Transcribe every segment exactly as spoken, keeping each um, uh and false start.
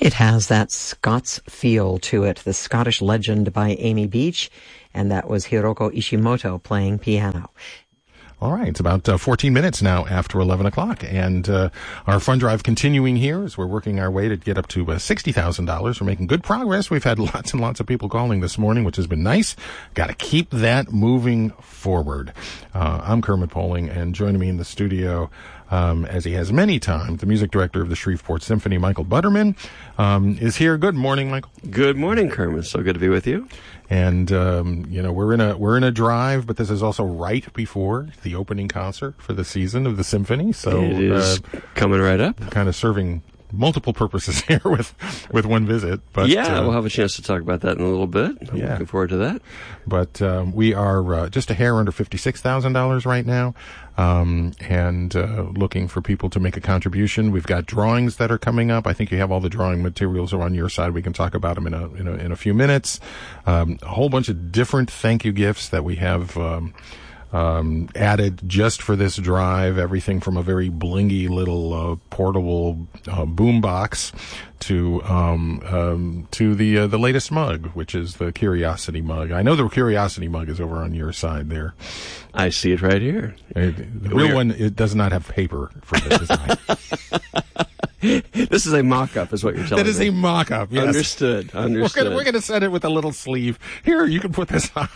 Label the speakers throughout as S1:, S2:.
S1: It has that Scots feel to it, The Scottish Legend by Amy Beach, and that was Hiroko Ishimoto playing piano.
S2: All right, it's about uh, fourteen minutes now after eleven o'clock, and uh, our fund drive continuing here as we're working our way to get up to uh, sixty thousand dollars. We're making good progress. We've had lots and lots of people calling this morning, which has been nice. Got to keep that moving forward. Uh, I'm Kermit Poling, and joining me in the studio, um, as he has many times, the music director of the Shreveport Symphony, Michael Butterman, um, is here. Good morning, Michael.
S3: Good morning, Kermit. So good to be with you.
S2: And um, you know, we're in a we're in a drive, but this is also right before the opening concert for the season of the symphony. So
S3: it is uh, coming right up.
S2: Kind of serving multiple purposes here with with one visit. But
S3: yeah,
S2: uh,
S3: we'll have a chance to talk about that in a little bit. I'm
S2: yeah.
S3: looking forward to that.
S2: But um, we are uh, just a hair under fifty-six thousand dollars right now, um, and uh, looking for people to make a contribution. We've got drawings that are coming up. I think you have all the drawing materials are on your side. We can talk about them in a in a, in a few minutes. Um, a whole bunch of different thank you gifts that we have um, um, added just for this drive. Everything from a very blingy little uh, portable uh, boom box to um, um, to the uh, the latest mug, which is the Curiosity mug. I know the Curiosity mug is over on your side there.
S3: I see it right here.
S2: Uh, the real one, it does not have paper for the design.
S3: This is a mock-up, is what you're telling me.
S2: That is a mock-up, yes.
S3: Understood, understood.
S2: We're going to set it with a little sleeve. Here, you can put this on.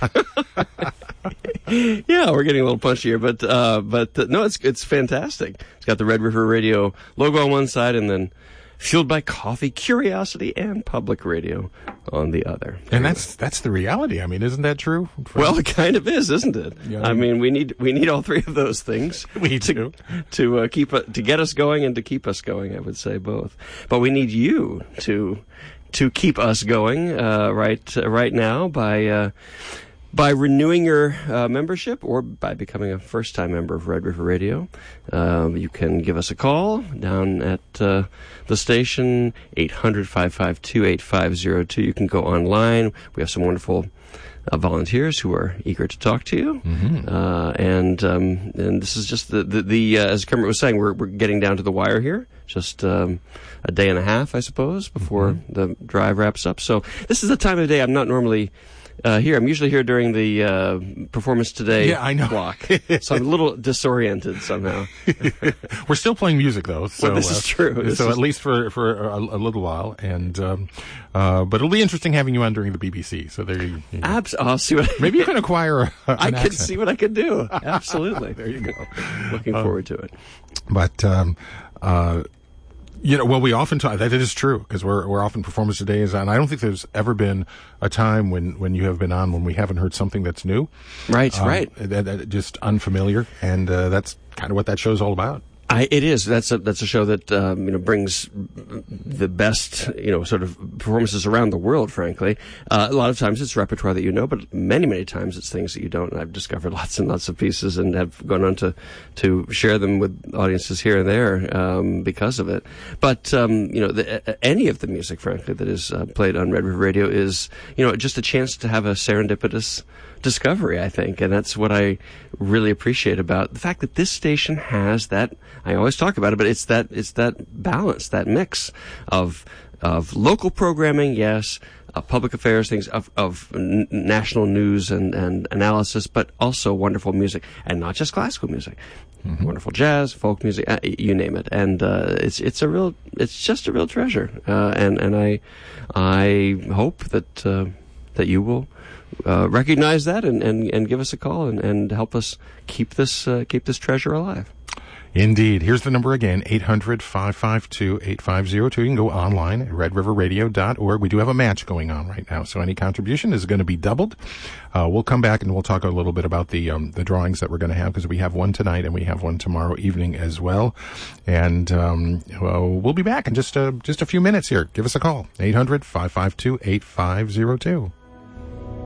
S3: Yeah, we're getting a little punchy here, but uh, but uh, no, it's it's fantastic. It's got the Red River Radio logo on one side, and then fueled by coffee, Curiosity, and Public Radio on the other.
S2: And that's that's the reality. I mean, isn't that true?
S3: Well, it kind of is, isn't it? Yeah. I mean, we need we need all three of those things.
S2: We
S3: to,
S2: do
S3: to uh, keep uh, to get us going and to keep us going. I would say both, but we need you to to keep us going uh, right uh, right now by. Uh, By renewing your uh, membership or by becoming a first-time member of Red River Radio. Um, you can give us a call down at uh, the station, eight hundred, five five two, eight five zero two. You can go online. We have some wonderful uh, volunteers who are eager to talk to you.
S2: Mm-hmm.
S3: Uh, and um, and this is just the, the, the uh, as Kermit was saying, we're, we're getting down to the wire here. Just um, a day and a half, I suppose, before mm-hmm. the drive wraps up. So this is the time of the day I'm not normally... Uh, here, I'm usually here during the uh, Performance Today
S2: yeah, I know.
S3: block, so I'm a little disoriented somehow.
S2: We're still playing music, though. So,
S3: well, this
S2: uh,
S3: is true. This
S2: so
S3: is...
S2: at least for, for a, a little while. and um, uh, But it'll be interesting having you on during the B B C. So there you, you
S3: Abs- I'll see what
S2: Maybe you can acquire a, an
S3: I can
S2: accent.
S3: see what I can do. Absolutely.
S2: There you go.
S3: Looking
S2: um,
S3: forward to it.
S2: But... Um, uh, You know, well, we often talk, that is true, because we're, we're often Performance Todays, and I don't think there's ever been a time when, when you have been on when we haven't heard something that's new.
S3: Right,
S2: um,
S3: right.
S2: That, that, just unfamiliar, and uh, that's kind of what that show's all about.
S3: I, it is. That's a that's a show that um, you know brings the best you know sort of performances around the world. Frankly, uh, a lot of times it's repertoire that you know, but many many times it's things that you don't. And I've discovered lots and lots of pieces and have gone on to to share them with audiences here and there um, because of it. But um, you know, the, any of the music, frankly, that is uh, played on Red River Radio is you know just a chance to have a serendipitous discovery, I think, and that's what I really appreciate about the fact that this station has that. I always talk about it, but it's that it's that balance, that mix of of local programming, yes, uh, public affairs things, of of n- national news and, and analysis, but also wonderful music, and not just classical music, mm-hmm. wonderful jazz, folk music, uh, you name it, and uh, it's it's a real it's just a real treasure, uh, and and I I hope that uh, that you will. Uh, recognize that and, and, and give us a call and, and help us keep this uh, keep this treasure alive.
S2: Indeed. Here's the number again, eight hundred, five five two, eight five zero two. You can go online at red river radio dot org. We do have a match going on right now, so any contribution is going to be doubled. Uh, we'll come back and we'll talk a little bit about the um, the drawings that we're going to have, because we have one tonight and we have one tomorrow evening as well. And um, well, we'll be back in just, uh, just a few minutes here. Give us a call, eight hundred, five five two, eight five zero two.